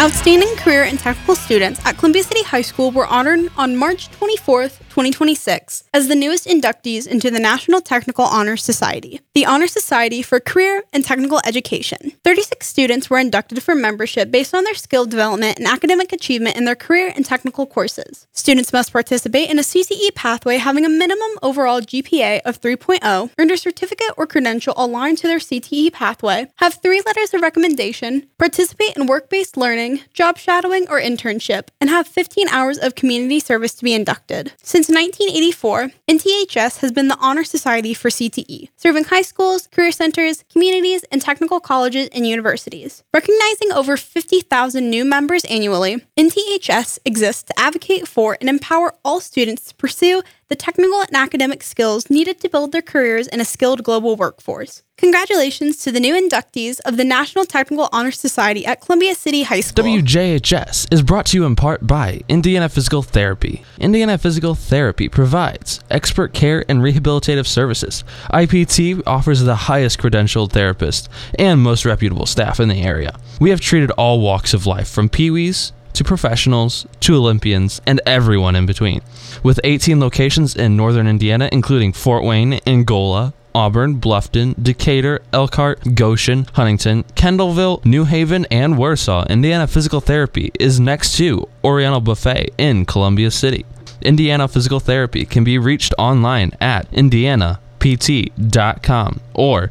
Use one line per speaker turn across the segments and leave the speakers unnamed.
Outstanding career and technical students at Columbia City High School were honored on March 24th, 2026 as the newest inductees into the National Technical Honor Society, the Honor Society for Career and Technical Education. 36 students were inducted for membership based on their skill development and academic achievement in their career and technical courses. Students must participate in a CTE pathway having a minimum overall GPA of 3.0, earn a certificate or credential aligned to their CTE pathway, have 3 letters of recommendation, participate in work-based learning, job shadowing, or internship, and have 15 hours of community service to be inducted. Since 1984, NTHS has been the Honor Society for CTE, serving high schools, career centers, communities, and technical colleges and universities. Recognizing over 50,000 new members annually, NTHS exists to advocate for and empower all students to pursue the technical and academic skills needed to build their careers in a skilled global workforce. Congratulations to the new inductees of the National Technical Honor Society at Columbia City High School.
WJHS is brought to you in part by Indiana Physical Therapy. Indiana Physical Therapy provides expert care and rehabilitative services. IPT offers the highest credentialed therapists and most reputable staff in the area. We have treated all walks of life, from peewees to professionals, to Olympians, and everyone in between. With 18 locations in northern Indiana, including Fort Wayne, Angola, Auburn, Bluffton, Decatur, Elkhart, Goshen, Huntington, Kendallville, New Haven, and Warsaw, Indiana Physical Therapy is next to Oriental Buffet in Columbia City. Indiana Physical Therapy can be reached online at indianapt.com or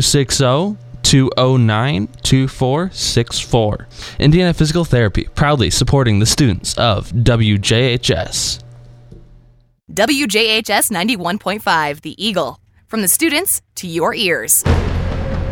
260-209-2464. Indiana Physical Therapy, proudly supporting the students of WJHS.
WJHS 91.5, The Eagle. From the students to your ears.